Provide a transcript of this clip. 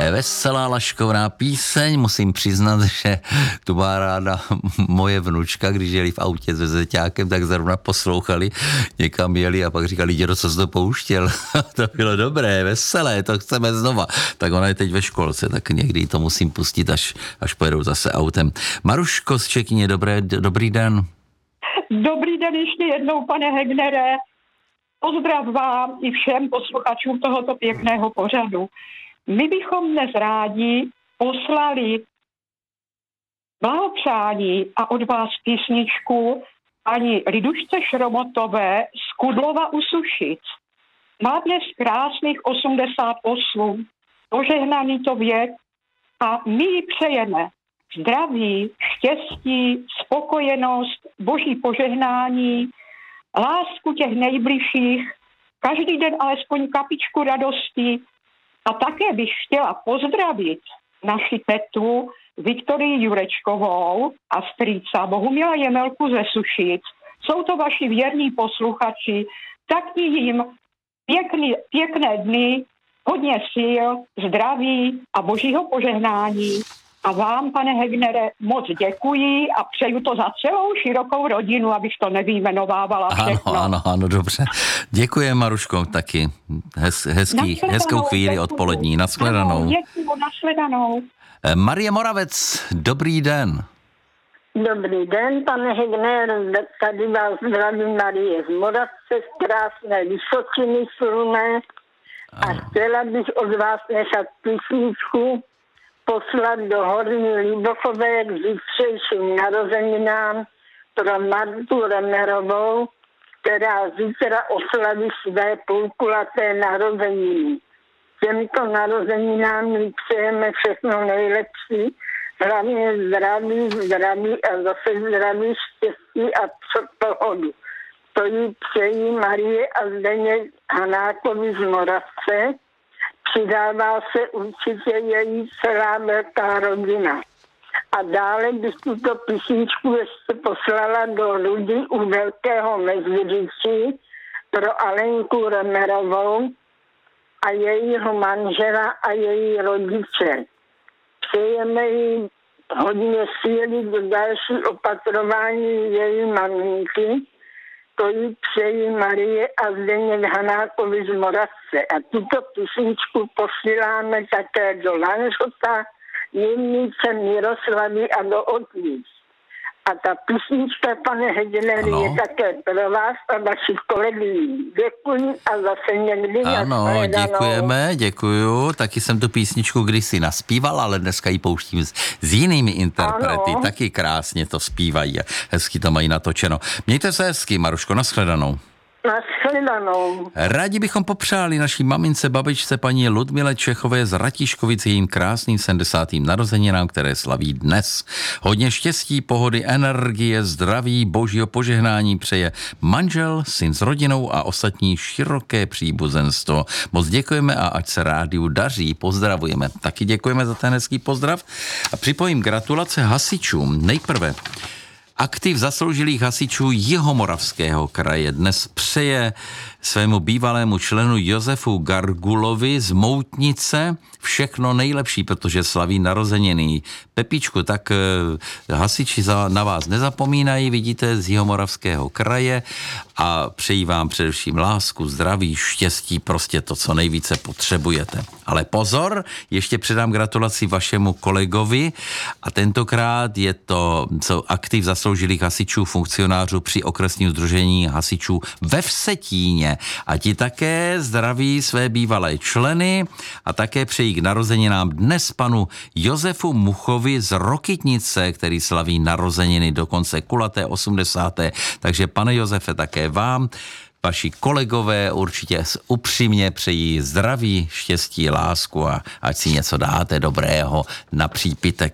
Veselá laškovná píseň, musím přiznat, že tu má ráda moje vnučka, když jeli v autě s vezeťákem, tak zrovna poslouchali, někam jeli a pak říkali, dědo, co jsi to pouštěl? To bylo dobré, veselé, to chceme znova. Tak ona je teď ve školce, tak někdy to musím pustit, až pojedou zase autem. Maruško z Čekyně, dobrý den. Dobrý den ještě jednou, pane Hegnere. Pozdrav vám i všem posluchačům tohoto pěkného pořadu. My bychom dnes rádi poslali blahopřání a od vás písničku paní Lidušce Šromotové z Kudlova u Sušic. Má dnes krásných 88, požehnaný to věk a my ji přejeme zdraví, štěstí, spokojenost, boží požehnání, lásku těch nejbližších, každý den alespoň kapičku radosti. A také bych chtěla pozdravit naši tetu Viktorii Jurečkovou a strýca Bohumila Jemelku ze Sušic. Jsou to vaši věrní posluchači, tak jim pěkné dny, hodně sil, zdraví a božího požehnání. A vám, pane Hegnere, moc děkuji a přeju to za celou širokou rodinu, abych to nevyjmenovávala všechno. Ano, dobře. Děkuji, Maruško, taky. Hezkou chvíli odpolední. Nashledanou. Děkuji, nashledanou. Marie Moravec, dobrý den. Dobrý den, pane Hegner, tady vás zdraví Marie z Moravce, z krásné Vysočiny slunné a chtěla bych od vás nechat písničku poslat do Horní Líbokové k zítřejším narozeninám pro Martu Remerovou, která zítra oslaví své půlkulaté narozeniny. Těmto narozeninám my přejeme všechno nejlepší, hlavně zdraví a zase zdraví, štěstí a pohodu. To jí přejí Marie a Zdeněk Hanákovi z Moravce. Přidává se určitě její celá velká rodina. A dále bych tuto písničku ještě poslala do Rudy u Velkého Mezvyříčí pro Alenku Remerovou a jejího manžela a její rodiče. Přejeme jí hodně síly do další opatrování její maminky. To jí přejí Marie a Zdeněk Hanákovi z Moravce. A tuto písničku posíláme také do Lanžhota, Jemnice, Miroslavy a do Otvíc. A ta písnička, pane Hegener, je také pro vás a vašich kolegů. Děkuji a zase někdy. Ano, děkuju. Taky jsem tu písničku kdysi naspíval, ale dneska ji pouštím s jinými interprety. Ano. Taky krásně to zpívají a hezky to mají natočeno. Mějte se hezky, Maruško, nashledanou. Nashledanou. Rádi bychom popřáli naší mamince, babičce paní Ludmile Čechové z Ratiškovic jejím krásným 70. narozeninám, které slaví dnes. Hodně štěstí, pohody, energie, zdraví, božího požehnání přeje manžel, syn s rodinou a ostatní široké příbuzenstvo. Moc děkujeme a ať se rádiu daří, pozdravujeme. Taky děkujeme za ten hezký pozdrav a připojím gratulace hasičům. Nejprve aktiv zasloužilých hasičů Jihomoravského kraje dnes přeje svému bývalému členu Josefu Gargulovi z Moutnice všechno nejlepší, protože slaví narozeniny. Pepičku, tak hasiči na vás nezapomínají, vidíte, z Jihomoravského kraje a přeji vám především lásku, zdraví, štěstí, prostě to, co nejvíce potřebujete. Ale pozor, ještě předám gratulaci vašemu kolegovi a tentokrát je to aktiv zasloužilých hasičů, funkcionářů při okresním sdružení hasičů ve Vsetíně. A ti také zdraví své bývalé členy a také přejí k narozeninám dnes panu Josefu Muchovi z Rokytnice, který slaví narozeniny dokonce kulaté 80. Takže pane Josefe, také vám, vaši kolegové určitě upřímně přejí zdraví, štěstí, lásku a ať si něco dáte dobrého na přípitek.